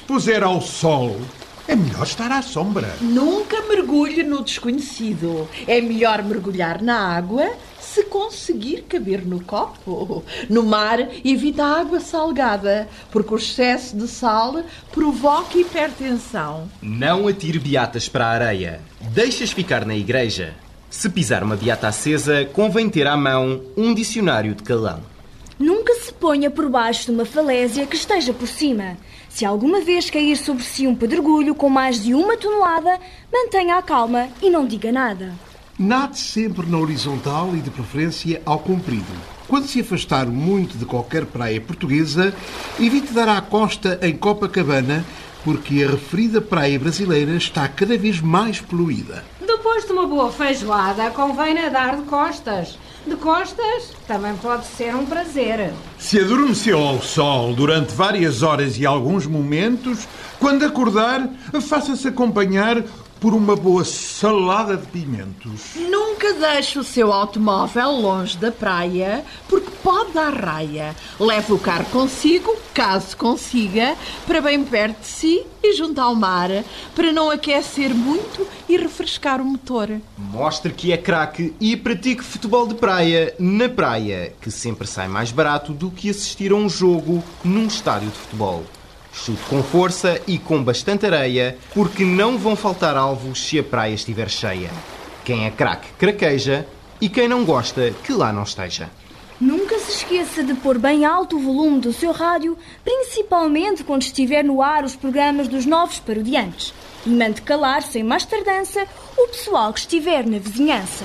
expuser ao sol, é melhor estar à sombra. Nunca mergulhe no desconhecido. É melhor mergulhar na água se conseguir caber no copo. No mar, evita a água salgada, porque o excesso de sal provoca hipertensão. Não atire beatas para a areia. Deixas ficar na igreja. Se pisar uma beata acesa, convém ter à mão um dicionário de calão. Nunca se ponha por baixo de uma falésia que esteja por cima. Se alguma vez cair sobre si um pedregulho com mais de 1 tonelada, mantenha a calma e não diga nada. Nade sempre na horizontal e, de preferência, ao comprido. Quando se afastar muito de qualquer praia portuguesa, evite dar à costa em Copacabana, porque a referida praia brasileira está cada vez mais poluída. Depois de uma boa feijoada, convém nadar de costas. De costas também pode ser um prazer. Se adormeceu ao sol durante várias horas e alguns momentos, quando acordar, faça-se acompanhar por uma boa salada de pimentos. Nunca deixe o seu automóvel longe da praia, porque pode dar raia. Leve o carro consigo, caso consiga, para bem perto de si e junto ao mar, para não aquecer muito e refrescar o motor. Mostre que é craque e pratique futebol de praia na praia, que sempre sai mais barato do que assistir a um jogo num estádio de futebol. Chute com força e com bastante areia, porque não vão faltar alvos se a praia estiver cheia. Quem é craque, craqueja, e quem não gosta, que lá não esteja. Nunca se esqueça de pôr bem alto o volume do seu rádio, principalmente quando estiver no ar os programas dos novos parodiantes. E mande calar, sem mais tardança, o pessoal que estiver na vizinhança.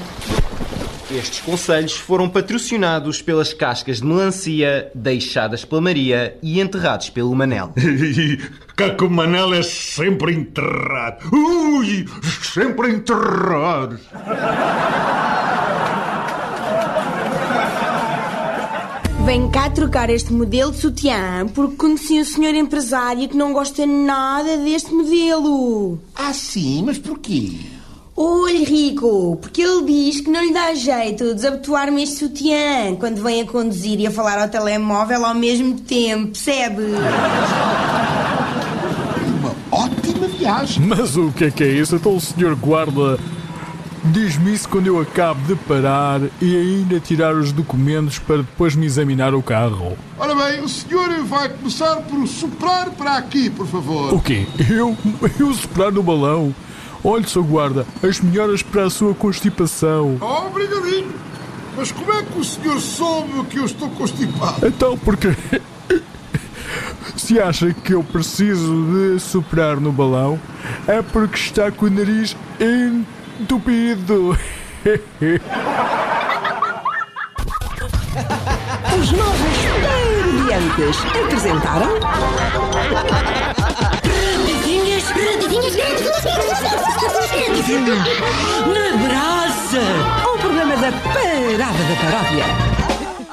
Estes conselhos foram patrocinados pelas cascas de melancia deixadas pela Maria e enterrados pelo Manel. Que o Manel é sempre enterrado. Ui, sempre enterrado. Vem cá trocar este modelo de sutiã, porque conheci um senhor empresário que não gosta nada deste modelo. Ah, sim? Mas porquê? Olhe, Rico, porque ele diz que não lhe dá jeito de desabotoar-me este sutiã quando vem a conduzir e a falar ao telemóvel ao mesmo tempo, percebe? Uma ótima viagem. Mas o que é isso? Então o senhor guarda diz-me isso quando eu acabo de parar e ainda tirar os documentos para depois me examinar o carro. Ora bem, o senhor vai começar por soprar para aqui, por favor. O quê? Eu soprar no balão? Olhe, Sr. Guarda, as melhoras para a sua constipação. Obrigadinho. Mas como é que o senhor soube que eu estou constipado? Então, porque... Se acha que eu preciso de soprar no balão, é porque está com o nariz entupido. Os novos parodiantes apresentaram... Na Brasa, o programa da Parada da Paródia.